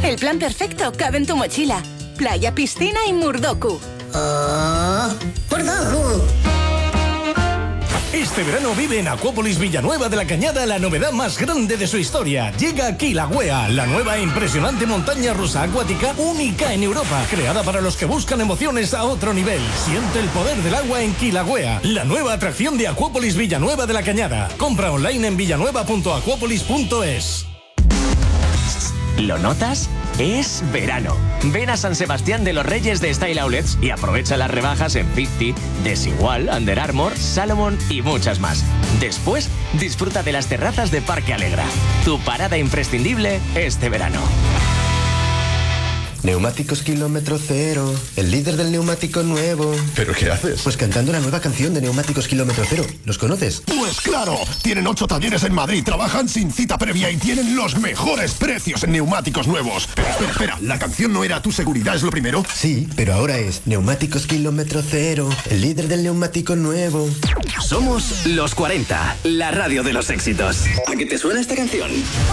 El plan perfecto cabe en tu mochila. Playa, piscina y Murdoku. ¡Murdoku! Este verano vive en Acuópolis Villanueva de la Cañada la novedad más grande de su historia. Llega Kilauea, la nueva e impresionante montaña rusa acuática única en Europa, creada para los que buscan emociones a otro nivel. Siente el poder del agua en Kilauea, la nueva atracción de Acuópolis Villanueva de la Cañada. Compra online en villanueva.acuópolis.es. ¿Lo notas? Es verano. Ven a San Sebastián de los Reyes de Style Outlets y aprovecha las rebajas en 50, Desigual, Under Armour, Salomon y muchas más. Después, disfruta de las terrazas de Parque Alegra. Tu parada imprescindible este verano. Neumáticos kilómetro cero, el líder del neumático nuevo. ¿Pero qué haces? Pues cantando la nueva canción de Neumáticos kilómetro cero. ¿Los conoces? Pues claro, tienen 8 talleres en Madrid, trabajan sin cita previa y tienen los mejores precios en neumáticos nuevos. Pero espera, ¿la canción no era Tu seguridad es lo primero? Sí, pero ahora es Neumáticos kilómetro cero, el líder del neumático nuevo. Somos Los 40, la radio de los éxitos. ¿A qué te suena esta canción?